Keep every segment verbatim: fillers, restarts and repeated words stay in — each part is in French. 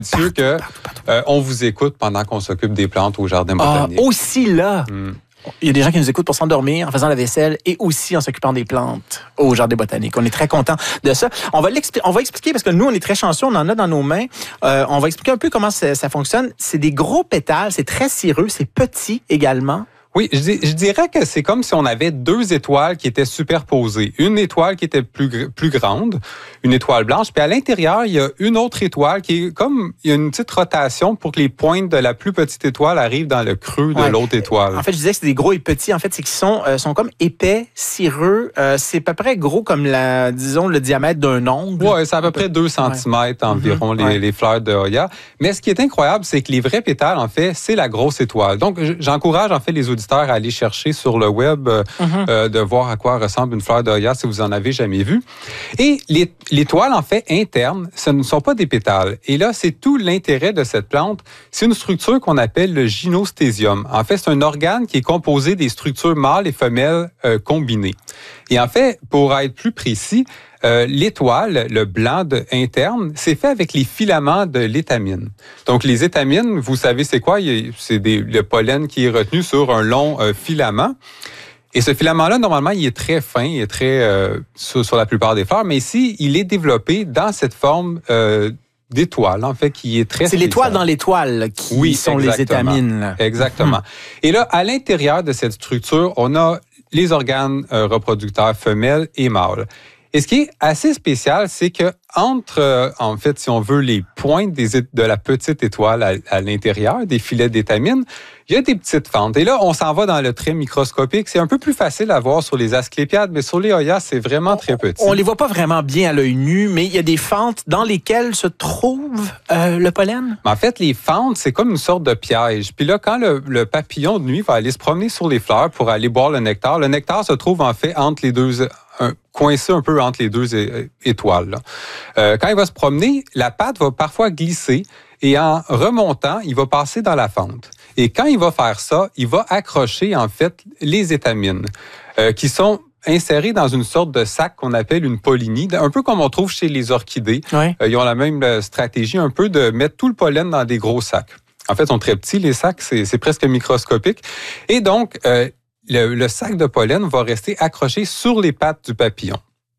sûr que euh, on vous écoute pendant qu'on s'occupe des plantes au jardin Ah, botanique. aussi là. Mm. Il y a des gens qui nous écoutent pour s'endormir, en faisant la vaisselle et aussi en s'occupant des plantes au jardin botanique. On est très contents de ça. On va, l'expli- on va expliquer, parce que nous, on est très chanceux, on en a dans nos mains. Euh, on va expliquer un peu comment ça, ça fonctionne. C'est des gros pétales, c'est très cireux, c'est petit également. Oui, je, dis- je dirais que c'est comme si on avait deux étoiles qui étaient superposées. Une étoile qui était plus, gr- plus grande, une étoile blanche, puis à l'intérieur, il y a une autre étoile qui est comme, il y a une petite rotation pour que les pointes de la plus petite étoile arrivent dans le creux de Ouais. l'autre étoile. En fait, je disais que c'est des gros et petits. En fait, c'est qu'ils sont, euh, sont comme épais, cireux. Euh, c'est à peu près gros comme, la, disons, le diamètre d'un ongle. Oui, c'est à peu près deux centimètres environ, Mm-hmm. les, Ouais. les fleurs de Hoya. Mais ce qui est incroyable, c'est que les vrais pétales, en fait, c'est la grosse étoile. Donc, j- j'encourage, en fait, les auditeurs à aller chercher sur le web, euh, Mm-hmm. euh, de voir à quoi ressemble une fleur de Hoya si vous en avez jamais vu. Et l'é- l'étoile, en fait, interne, ce ne sont pas des pétales. Et là, c'est tout l'intérêt de cette plante. C'est une structure qu'on appelle le gynostésium. En fait, c'est un organe qui est composé des structures mâles et femelles euh, combinées. Et en fait, pour être plus précis, euh, l'étoile, le blanc de, interne, c'est fait avec les filaments de l'étamine. Donc, les étamines, vous savez c'est quoi? Il y a- C'est des, le pollen qui est retenu sur un long euh, filament. Et ce filament-là, normalement, il est très fin, il est très euh, sur, sur la plupart des fleurs, mais ici, il est développé dans cette forme euh, d'étoile, en fait, qui est très C'est l'étoile spéciale. dans l'étoile qui Oui, sont les exactement. étamines. Là. Exactement. Et là, à l'intérieur de cette structure, on a les organes euh, reproducteurs femelles et mâles. Et ce qui est assez spécial, c'est que entre, euh, en fait, si on veut, les pointes des, é- de la petite étoile à, à l'intérieur, des filets d'étamine, il y a des petites fentes. Et là, on s'en va dans le trait microscopique. C'est un peu plus facile à voir sur les asclépiades, mais sur les Hoya, c'est vraiment très petit. On les voit pas vraiment bien à l'œil nu, mais il y a des fentes dans lesquelles se trouve euh, le pollen. Mais en fait, les fentes, c'est comme une sorte de piège. Puis là, quand le, le papillon de nuit va aller se promener sur les fleurs pour aller boire le nectar, le nectar se trouve en fait entre les deux, un, coincé un peu entre les deux é- étoiles. là. Euh, quand il va se promener, la patte va parfois glisser et en remontant, il va passer dans la fente. Et quand il va faire ça, il va accrocher en fait les étamines euh, qui sont insérés dans une sorte de sac qu'on appelle une pollinie, un peu comme on trouve chez les orchidées. Ouais. Euh, ils ont la même euh, stratégie un peu de mettre tout le pollen dans des gros sacs. En fait, ils sont très petits, les sacs, c'est, c'est presque microscopique. Et donc, euh, le, le sac de pollen va rester accroché sur les pattes du papillon.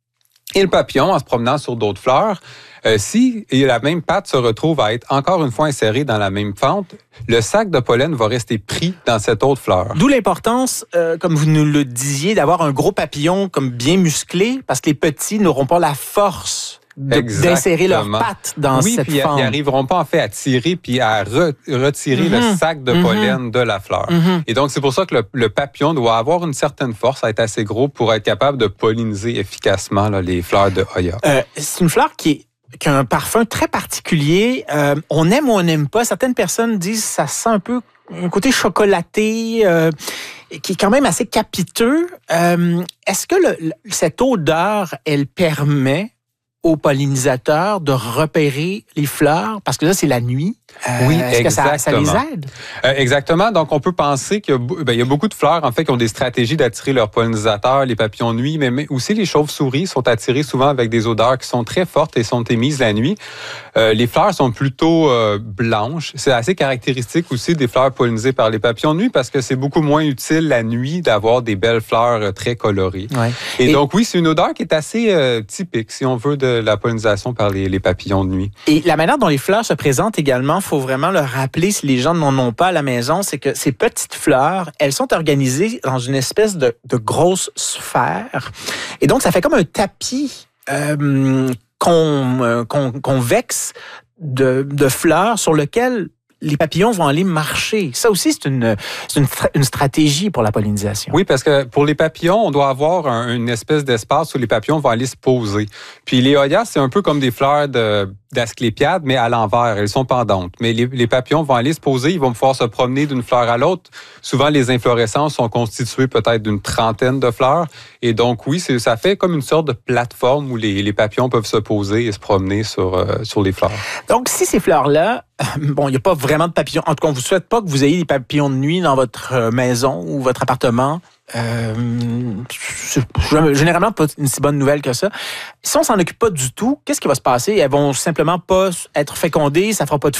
Et le papillon, en se promenant sur d'autres fleurs, euh, si et la même patte se retrouve à être encore une fois insérée dans la même fente, le sac de pollen va rester pris dans cette autre fleur. D'où l'importance, euh, comme vous nous le disiez, d'avoir un gros papillon comme bien musclé, parce que les petits n'auront pas la force de- Exactement. d'insérer leurs pattes dans oui, cette puis fente. ils n'arriveront pas en fait à tirer puis à re- retirer Mhm. le sac de Mhm. pollen de la fleur. Mhm. Et donc, c'est pour ça que le, le papillon doit avoir une certaine force, à être assez gros pour être capable de polliniser efficacement là, les fleurs de Hoya. Euh, c'est une fleur qui, est, qui a un parfum très particulier. Euh, on aime ou on n'aime pas. Certaines personnes disent que ça sent un peu un côté chocolaté, euh, qui est quand même assez capiteux. Euh, est-ce que le, le- cette odeur, elle permet aux pollinisateurs de repérer les fleurs? Parce que là, c'est la nuit. Euh, Oui, est-ce que ça, ça les exactement. aide? Euh, exactement. Donc, on peut penser qu'il y a, bou- ben, il y a beaucoup de fleurs, en fait, qui ont des stratégies d'attirer leurs pollinisateurs, les papillons de nuit, mais, mais aussi les chauves-souris sont attirés souvent avec des odeurs qui sont très fortes et sont émises la nuit. Euh, les fleurs sont plutôt euh, blanches. C'est assez caractéristique aussi des fleurs pollinisées par les papillons de nuit parce que c'est beaucoup moins utile la nuit d'avoir des belles fleurs euh, très colorées. Ouais. Et, Et- donc, oui, c'est une odeur qui est assez euh, typique, si on veut, de la pollinisation par les, les papillons de nuit. Et la manière dont les fleurs se présentent également, faut vraiment le rappeler si les gens n'en ont pas à la maison, c'est que ces petites fleurs, elles sont organisées dans une espèce de, de grosse sphère. Et donc, ça fait comme un tapis euh, con- euh, con- convexe de, de fleurs sur lequel les papillons vont aller marcher. Ça aussi, c'est une, c'est une, stra- une stratégie pour la pollinisation. Oui, parce que pour les papillons, on doit avoir un- une espèce d'espace où les papillons vont aller se poser. Puis les Hoya, c'est un peu comme des fleurs de, d'asclépiade, mais à l'envers. Elles sont pendantes. Mais les, les papillons vont aller se poser, ils vont pouvoir se promener d'une fleur à l'autre. Souvent, les inflorescences sont constituées peut-être d'une trentaine de fleurs. Et donc, oui, c'est, ça fait comme une sorte de plateforme où les, les papillons peuvent se poser et se promener sur, euh, sur les fleurs. Donc, si ces fleurs-là, bon, il n'y a pas vraiment de papillons. En tout cas, on ne vous souhaite pas que vous ayez des papillons de nuit dans votre euh, maison ou votre appartement. Euh, c'est généralement pas une si bonne nouvelle que ça. Si on s'en occupe pas du tout, qu'est-ce qui va se passer? Elles vont simplement pas être fécondées, ça fera pas de